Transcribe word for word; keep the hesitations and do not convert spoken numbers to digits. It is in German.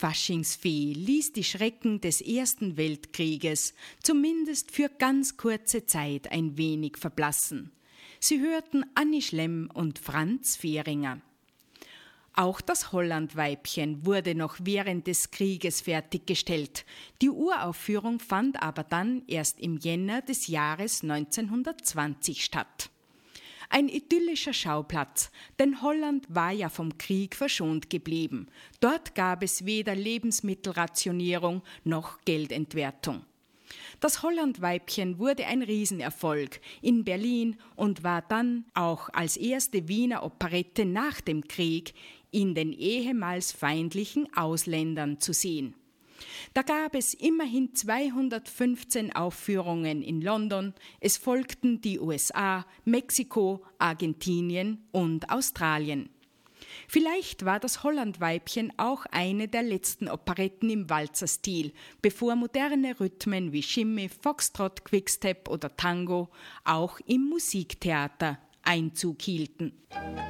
Faschingsfee ließ die Schrecken des Ersten Weltkrieges zumindest für ganz kurze Zeit ein wenig verblassen. Sie hörten Annie Schlemm und Franz Fehringer. Auch das Hollandweibchen wurde noch während des Krieges fertiggestellt. Die Uraufführung fand aber dann erst im Jänner des Jahres neunzehnhundertzwanzig statt. Ein idyllischer Schauplatz, denn Holland war ja vom Krieg verschont geblieben. Dort gab es weder Lebensmittelrationierung noch Geldentwertung. Das Hollandweibchen wurde ein Riesenerfolg in Berlin und war dann auch als erste Wiener Operette nach dem Krieg in den ehemals feindlichen Ausländern zu sehen. Da gab es immerhin zweihundertfünfzehn Aufführungen in London, es folgten die U S A, Mexiko, Argentinien und Australien. Vielleicht war das Hollandweibchen auch eine der letzten Operetten im Walzerstil, bevor moderne Rhythmen wie Shimmy, Foxtrot, Quickstep oder Tango auch im Musiktheater Einzug hielten.